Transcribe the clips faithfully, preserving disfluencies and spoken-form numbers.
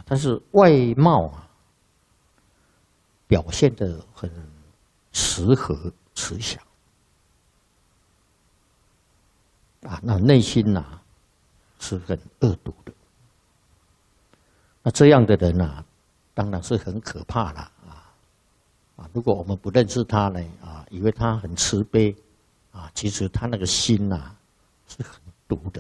但是外貌啊表现得很慈和慈祥啊，那内心呐、啊、是很恶毒的。那这样的人啊，当然是很可怕了啊啊！如果我们不认识他呢啊，以为他很慈悲啊，其实他那个心呐、啊、是很毒的。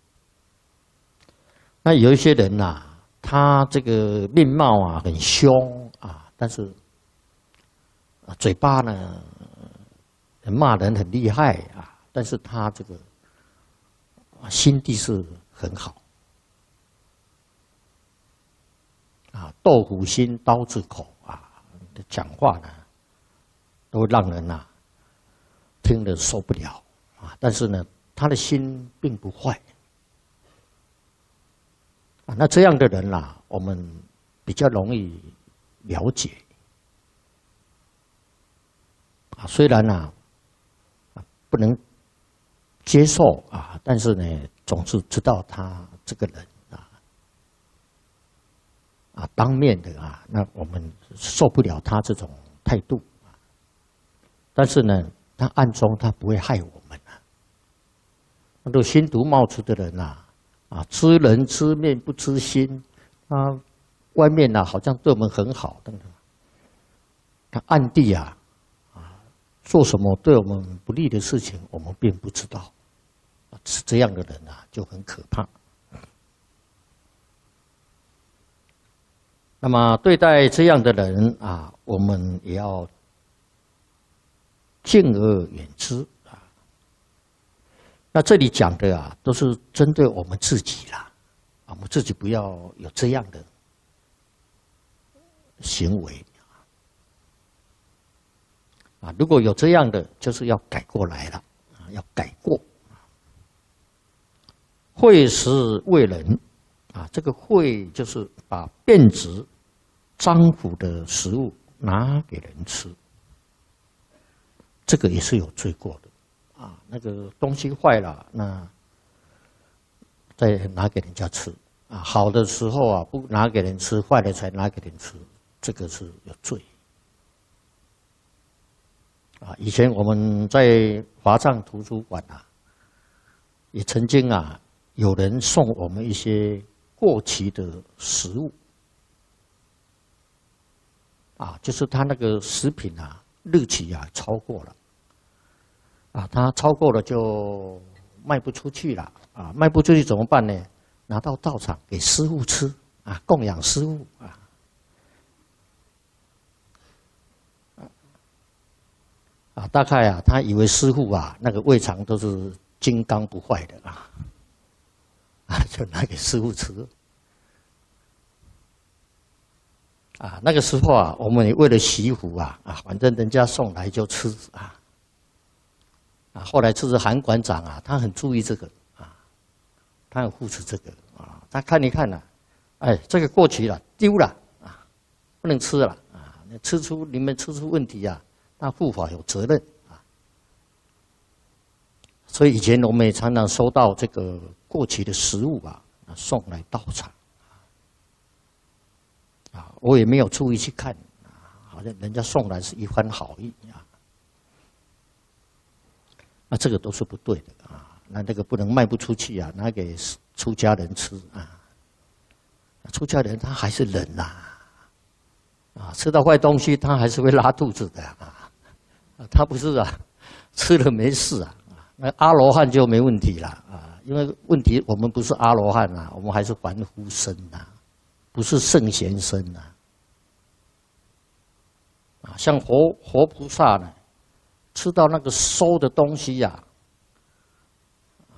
那有一些人呐、啊，他这个面貌啊很凶啊，但是啊嘴巴呢骂人很厉害啊，但是他这个心地是很好啊，豆腐心刀子口啊，讲话呢都让人呐、啊、听得受不了啊，但是呢他的心并不坏。那这样的人啦、啊，我们比较容易了解啊。虽然呢、啊，不能接受啊，但是呢，总是知道他这个人啊，啊，当面的啊，那我们受不了他这种态度啊。但是呢，他暗中他不会害我们啊。那种心毒冒出的人啊。啊，知人知面不知心，啊，外面呢、啊、好像对我们很好，等等，他暗地啊，啊，做什么对我们不利的事情，我们并不知道。啊，这样的人啊就很可怕。那么对待这样的人啊，我们也要敬而远之。那这里讲的啊，都是针对我们自己啦，啊，我们自己不要有这样的行为啊。如果有这样的，就是要改过来了啊，要改过。惠食为人啊，这个惠就是把变质、脏腐的食物拿给人吃，这个也是有罪过的。啊，那个东西坏了，那再拿给人家吃啊。好的时候啊，不拿给人吃，坏了才拿给人吃，这个是有罪。啊，以前我们在华藏图书馆啊，也曾经啊，有人送我们一些过期的食物，啊，就是他那个食品啊，日期啊超过了。啊，他超过了就卖不出去了啊！卖不出去怎么办呢？拿到道场给师父吃啊，供养师父啊。啊，大概啊，他以为师父啊那个胃肠都是金刚不坏的啊，啊，就拿给师父吃。啊，那个时候啊，我们也为了惜福啊啊，反正人家送来就吃啊。啊，后来就是韩馆长啊，他很注意这个啊，他很护持这个啊，他看一看呢、啊，哎，这个过期了，丢了啊，不能吃了啊，吃出你们吃出问题啊，那护法有责任啊。所以以前我们也常常收到这个过期的食物啊，送来道场啊，我也没有注意去看啊，好像人家送来是一番好意啊。那这个都是不对的啊！那这个不能卖不出去啊，拿给出家人吃啊。出家人他还是人呐、啊，啊，吃到坏东西他还是会拉肚子的啊。他不是啊，吃了没事啊。那阿罗汉就没问题了啊，因为问题我们不是阿罗汉啊，我们还是凡夫身呐，不是圣贤身呐。啊，像活活菩萨呢。吃到那个馊的东西呀、啊，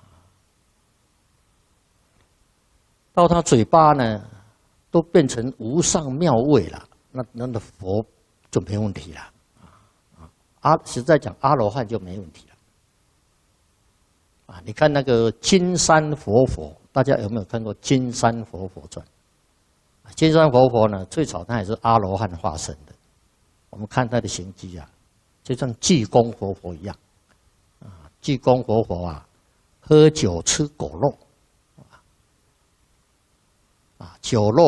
到他嘴巴呢，都变成无上妙味了。那那的佛就没问题了啊！阿实在讲，阿罗汉就没问题了啊！你看那个金山活佛，大家有没有看过《金山活佛传》？金山活佛呢，最早他也是阿罗汉化身的。我们看他的行迹啊。就像济公活佛一样，啊，济公活佛啊，喝酒吃狗肉，啊，酒肉。